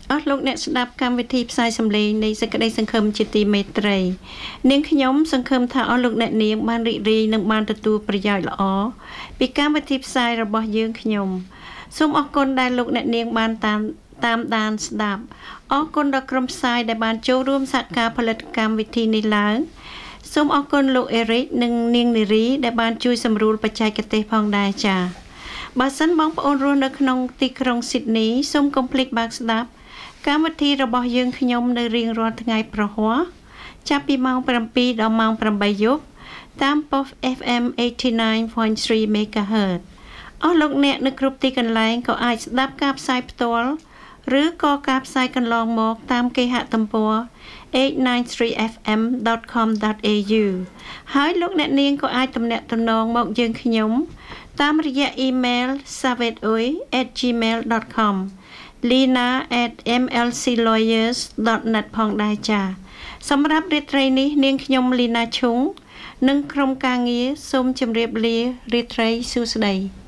អស់លោកអ្នកស្ដាប់កម្មវិធីផ្សាយសម្លេងនៃសេចក្តីសង្ឃឹមជាទីមេត្រីនាងខ្ញុំសង្ឃឹមថាអស់លោកអ្នកនាងបានរីករាយនិងបានទទួលប្រយោជន៍ល្អពីកម្មវិធីផ្សាយរបស់យើងខ្ញុំសូមអរគុណដែលលោកអ្នកនាងបានតាមដានស្ដាប់អរគុណដល់ក្រុមផ្សាយដែលបានចូលរួមសហការផលិតកម្មវិធីនេះឡើងសូមអរគុណលោកអេរិកនិងនាងនារីដែលបានជួយសម្រួលបច្ចេកទេសផងដែរចា៎បើសិនបងប្អូនរស់នៅក្នុងទីក្រុងស៊ីដនីសូមកុំភ្លេចបើកស្ដាប់កម្មវិធីរបស់យើងខ្ញុំនៅរៀងរាល់ថ្ងៃប្រហ័សចាប់ពីម៉ោង7ដល់ម៉ោង8យប់តាមប៉ុស FM 89.3 MHz អស់លោកអ្នកនៅគ្រប់ទីកន្លែងក៏អាចស្ដាប់ការផ្សាយផ្ទាល់ឬក៏ការផ្សាយកន្លងមកតាមគេហទំព័រ 893fm.com.au ហើយលោកអ្នកនាងក៏អាចទំនាក់ទំនងមកយើងខ្ញុំតាមរយៈអ៊ីមែល savetoi@gmail.com lina@mlclawyers.net ផងដែរចា៎សម្រាប់រាត្រីនេះនាងខ្ញុំលីណាឈុងនិងក្រុមការងារសូមជម្រាបលារាត្រីសួស្តី